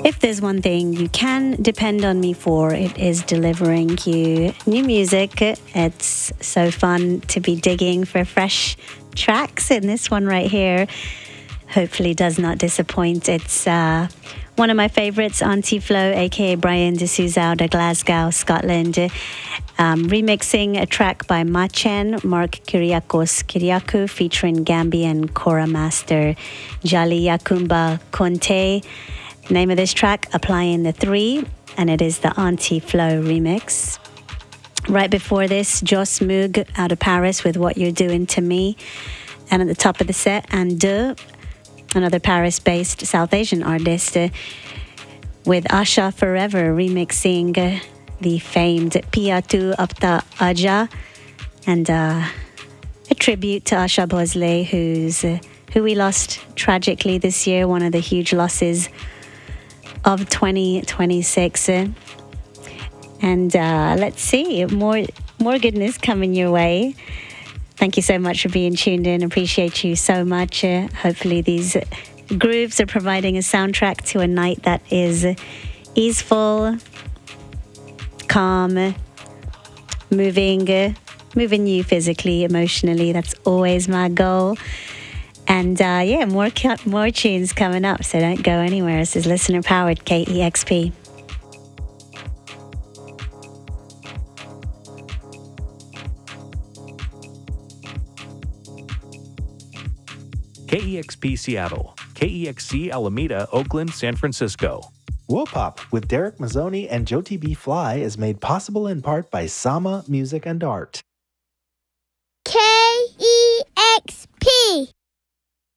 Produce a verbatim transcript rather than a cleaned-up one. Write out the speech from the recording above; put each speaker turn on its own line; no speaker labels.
If there's one thing you can depend on me for, it is delivering you new music. It's so fun to be digging for fresh tracks, and this one right here hopefully does not disappoint. It's uh, one of my favorites, Auntie Flo, aka Brian D'Souza out of Glasgow, Scotland, um, remixing a track by Machen, Mark Kyriakos Kyriakou, featuring Gambian Kora master Jali Yakumba Conte. Name of this track, Applying the Three, and it is the Auntie Flo remix. Right before this, Joss Moog out of Paris with What You're Doing to Me. And at the top of the set, Ande, another Paris-based South Asian artist, uh, with Asha Forever remixing uh, the famed Piatu Apta Aja, and uh, a tribute to Asha Bhosle, who's uh, who we lost tragically this year, one of the huge losses of twenty twenty-six. And uh, let's see, more more goodness coming your way. Thank you so much for being tuned in. Appreciate you so much. Uh, hopefully these grooves are providing a soundtrack to a night that is easeful, calm, moving, uh, moving you physically, emotionally. That's always my goal. And uh, yeah, more more tunes coming up, so don't go anywhere. This is listener powered K E X P.
K E X P Seattle, K E X C Alameda, Oakland, San Francisco.
Wopop with Derek Mazzoni and Jyoti B. Fly is made possible in part by Sama Music and Art.
K E X P